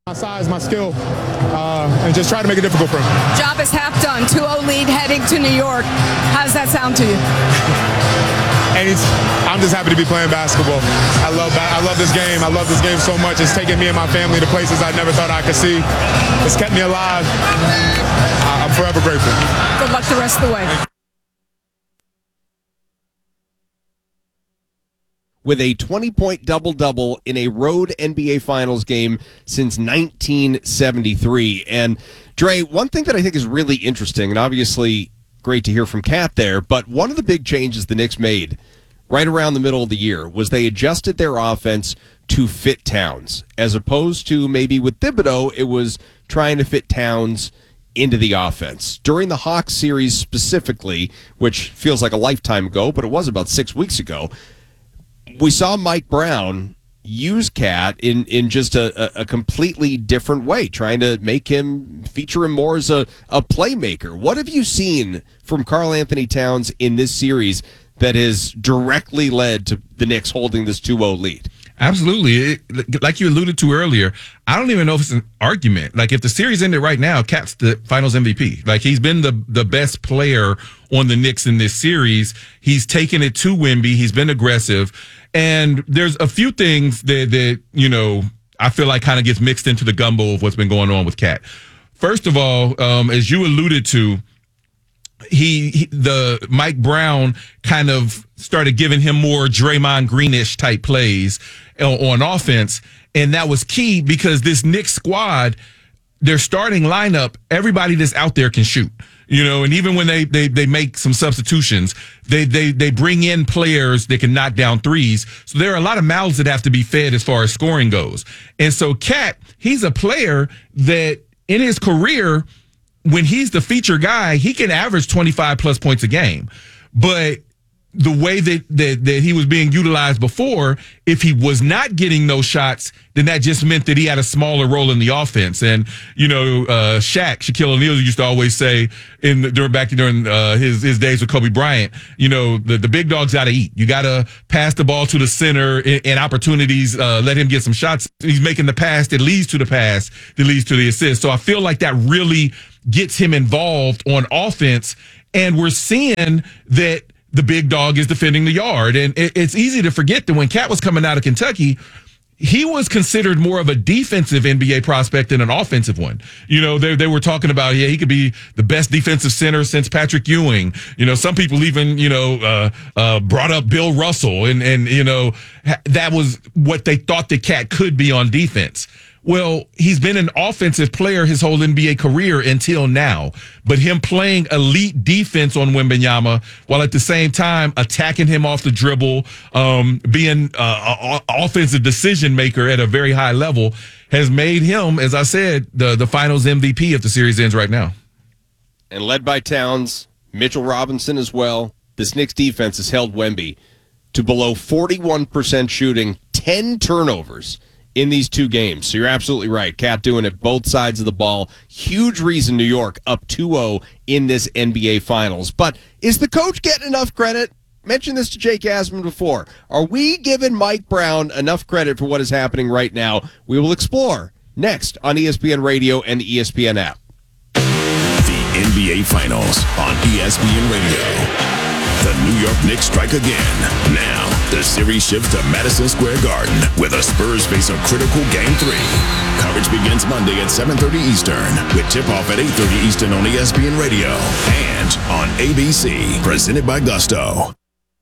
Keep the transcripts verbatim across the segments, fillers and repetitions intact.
My size, my skill, uh, and just try to make it difficult for him. Job is half done. two oh lead heading to New York. How does that sound to you? And it's, I'm just happy to be playing basketball. I love I love this game. I love this game so much. It's taken me and my family to places I never thought I could see. It's kept me alive. I'm forever grateful. Good luck the rest of the way. With a twenty-point double-double in a road N B A Finals game since nineteen seventy-three. And, Dre, one thing that I think is really interesting, and obviously great to hear from Kat there, but one of the big changes the Knicks made right around the middle of the year was they adjusted their offense to fit Towns, as opposed to maybe with Thibodeau, it was trying to fit Towns into the offense. During the Hawks series specifically, which feels like a lifetime ago, but it was about six weeks ago, we saw Mike Brown use Cat in, in just a, a completely different way, trying to make him, feature him more as a, a playmaker. What have you seen from Karl Anthony Towns in this series that has directly led to the Knicks holding this two oh lead? Absolutely. It, like you alluded to earlier, I don't even know if it's an argument. Like, if the series ended right now, Cat's the finals M V P. Like, he's been the, the best player on the Knicks in this series. He's taken it to Wemby. He's been aggressive. And there's a few things that, that you know, I feel like kind of gets mixed into the gumbo of what's been going on with Cat. First of all, um, as you alluded to, He, he, the Mike Brown kind of started giving him more Draymond Greenish type plays on, on offense. And that was key because this Knicks squad, their starting lineup, everybody that's out there can shoot, you know, and even when they, they, they make some substitutions, they, they, they bring in players that can knock down threes. So there are a lot of mouths that have to be fed as far as scoring goes. And so Cat, he's a player that in his career, when he's the feature guy, he can average twenty-five plus points a game. But the way that, that, that he was being utilized before, if he was not getting those shots, then that just meant that he had a smaller role in the offense. And, you know, uh, Shaq, Shaquille O'Neal used to always say in the, during back during uh, his, his days with Kobe Bryant, you know, the, the big dog's got to eat. You got to pass the ball to the center and opportunities, uh, let him get some shots. He's making the pass that leads to the pass that leads to the assist. So I feel like that really gets him involved on offense. And we're seeing that the big dog is defending the yard. And it, it's easy to forget that when Cat was coming out of Kentucky, he was considered more of a defensive N B A prospect than an offensive one. You know, they they were talking about, yeah, he could be the best defensive center since Patrick Ewing. You know, some people even, you know, uh, uh, brought up Bill Russell. And, and, you know, ha- that was what they thought the Cat could be on defense. Well, he's been an offensive player his whole N B A career until now. But him playing elite defense on Wembanyama while at the same time attacking him off the dribble, um, being uh, an offensive decision maker at a very high level has made him, as I said, the, the finals M V P if the series ends right now. And led by Towns, Mitchell Robinson as well, this Knicks defense has held Wemby to below forty-one percent shooting, ten turnovers in these two games. So you're absolutely right. Cat doing it both sides of the ball. Huge reason New York up two oh in this N B A Finals. But is the coach getting enough credit? Mentioned this to Jake Asman before. Are we giving Mike Brown enough credit for what is happening right now? We will explore next on E S P N Radio and the E S P N app. The N B A Finals on E S P N Radio. The New York Knicks strike again. Now, the series shifts to Madison Square Garden with the Spurs face a critical Game three. Coverage begins Monday at seven thirty Eastern with tip-off at eight thirty Eastern on E S P N Radio and on A B C, presented by Gusto.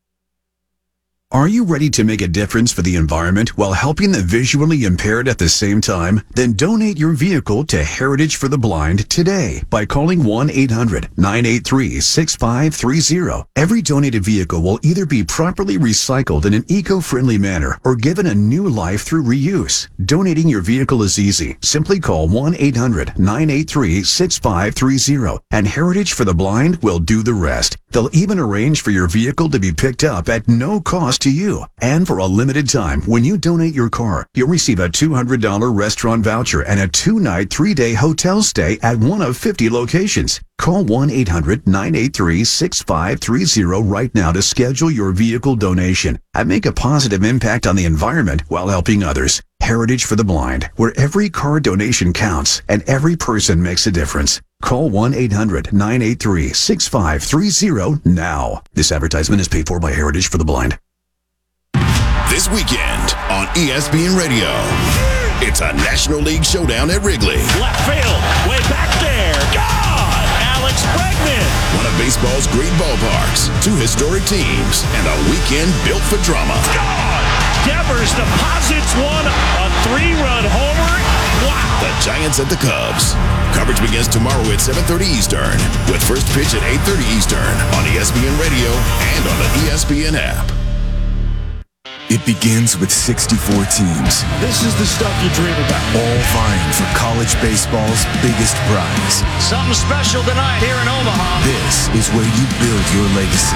Are you ready to make a difference for the environment while helping the visually impaired at the same time? Then donate your vehicle to Heritage for the Blind today by calling one eight hundred nine eight three six five three zero. Every donated vehicle will either be properly recycled in an eco-friendly manner or given a new life through reuse. Donating your vehicle is easy. Simply call one eight hundred nine eight three six five three zero and Heritage for the Blind will do the rest. They'll even arrange for your vehicle to be picked up at no cost to you. And for a limited time, when you donate your car, you'll receive a two hundred dollars restaurant voucher and a two-night, three-day hotel stay at one of fifty locations. Call one eight hundred nine eight three six five three zero right now to schedule your vehicle donation and make a positive impact on the environment while helping others. Heritage for the Blind, where every car donation counts and every person makes a difference. Call one eight hundred nine eight three six five three zero now. This advertisement is paid for by Heritage for the Blind. This weekend on E S P N Radio, it's a National League showdown at Wrigley. Left field, way back there. God! Alex Bregman. One of baseball's great ballparks, two historic teams, and a weekend built for drama. God! Devers deposits one, a three-run homer. Wow! The Giants at the Cubs. Coverage begins tomorrow at seven thirty Eastern, with first pitch at eight thirty Eastern on E S P N Radio and on the E S P N app. It begins with sixty-four teams. This is the stuff you dream about. All vying for college baseball's biggest prize. Something special tonight here in Omaha. This is where you build your legacy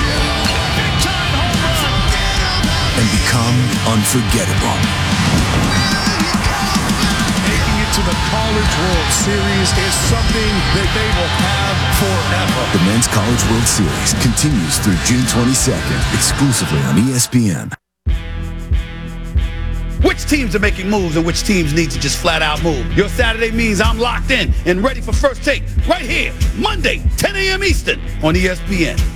and become unforgettable. Making it to the College World Series is something that they will have forever. The Men's College World Series continues through June twenty-second, exclusively on E S P N. Which teams are making moves and which teams need to just flat out move? Your Saturday means I'm locked in and ready for First Take right here, Monday, ten a.m. Eastern on E S P N.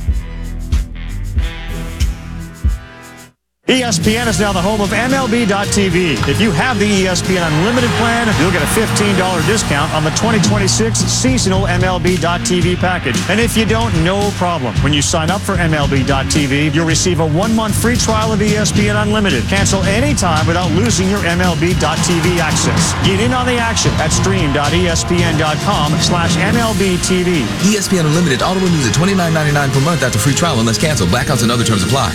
E S P N is now the home of M L B dot T V. If you have the E S P N Unlimited plan, you'll get a fifteen dollars discount on the twenty twenty-six seasonal M L B dot T V package. And if you don't, no problem. When you sign up for M L B dot T V, you'll receive a one-month free trial of E S P N Unlimited. Cancel anytime without losing your M L B dot T V access. Get in on the action at stream dot E S P N dot com slash M L B T V. E S P N Unlimited auto renews at twenty-nine ninety-nine per month after free trial unless canceled. Blackouts and other terms apply.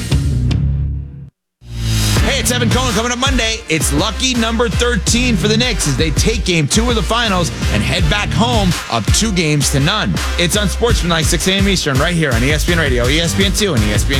Hey, it's Evan Cohen. Coming up Monday, it's lucky number thirteen for the Knicks as they take game two of the finals and head back home up two games to none. It's on Sportsmanlike, six a.m. Eastern, right here on E S P N Radio, E S P N two, and E S P N